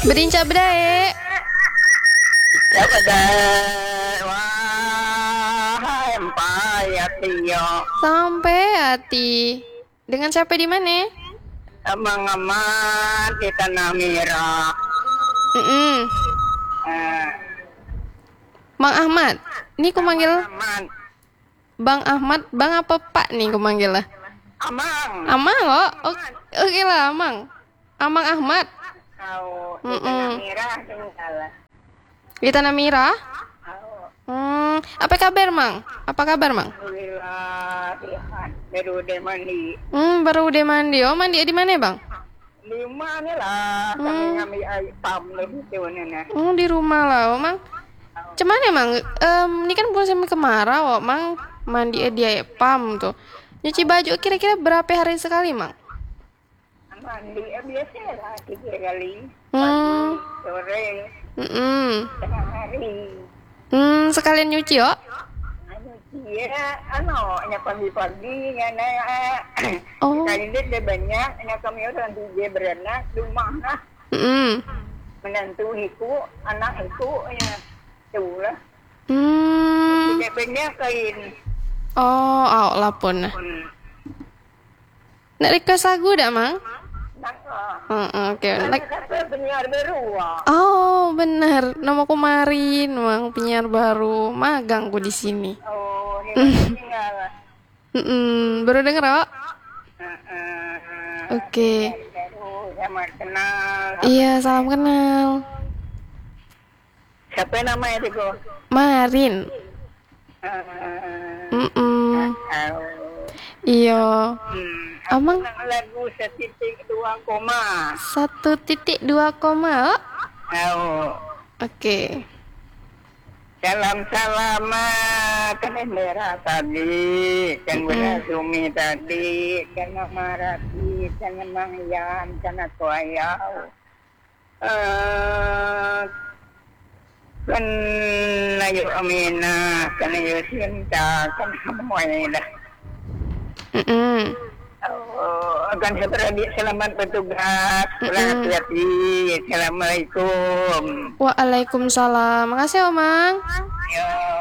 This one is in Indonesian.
Berinca bedae. Ya pada wah empai hatiyo. Sampai hati. Dengan siapa di mana? Abang amat di tanah merah. Bang Ahmad. Ini ku manggil Aman. Bang Ahmad. Bang apa Pak nih ku manggil lah? Amang. Amang kok. Oke lah Amang. Amang Ahmad. Tahu di tanah merah tinggal. Di Tanah Merah. Tahu. Apa kabar Mang? Apa kabar Mang? Alhamdulillah Tuhan. Baru udah mandi. Baru udah mandi. Oh mandi di mana Bang? Di rumah ni lah. Kami ngambil air pam lebih tu ni. Di rumah lah oh, Mang. Cuman ya Mang, ini kan bulan sampai kemarau, Mang mandi di air pam tuh. Nyuci baju kira-kira berapa hari sekali, Mang? Mandi biasa lah 3 kali. Pagi, sore, tengah hari. Sekalian nyuci yo. Nyuci ya, hanya pagi-pagi ngana. Oh. Kali ini dia banyak, hanya kami orang 3 beranak di rumah lah. Menantu iku, anak iku ya. Itulah. Tidak banyak kain. Oh, lapun. Nak request lagu dak, Mang? Oke. Kata penyiar baru. Oh, benar. Nama kemarin, Mang, penyiar baru. Magang ku di sini. Oh, ini tinggal. Baru denger, kok? Oke. Baru sama kenal. Iya, salam kenal. Siapa namanya itu? Marin. Iya. Amang Lagu 1.2 1.2 Oh. Oke. Salam kan merah tadi, kan Sumi tadi, kan Marati, kan Mangyan, kan Kuayau. Kan Nayo Amina, kan Nayo Sinta, kan Hamoy lah. Akan seperti selamat bertugas, hati-hati. Assalamualaikum. Waalaikumsalam. Makasih, Omang. Ya.